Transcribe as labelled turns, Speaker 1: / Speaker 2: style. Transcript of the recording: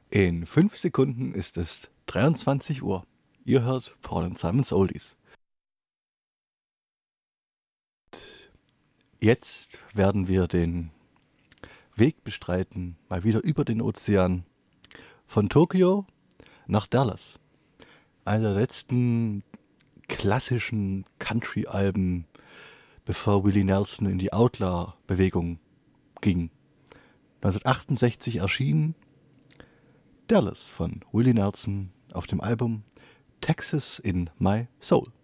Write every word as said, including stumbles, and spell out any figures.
Speaker 1: In fünf Sekunden ist es dreiundzwanzig Uhr. Ihr hört Paul and Simons Oldies. Jetzt werden wir den Weg bestreiten, mal wieder über den Ozean, von Tokio nach Dallas. Einer der letzten klassischen Country-Alben, bevor Willie Nelson in die Outlaw-Bewegung ging. neunzehnhundertachtundsechzig erschien Dallas von Willie Nelson auf dem Album Texas in My Soul.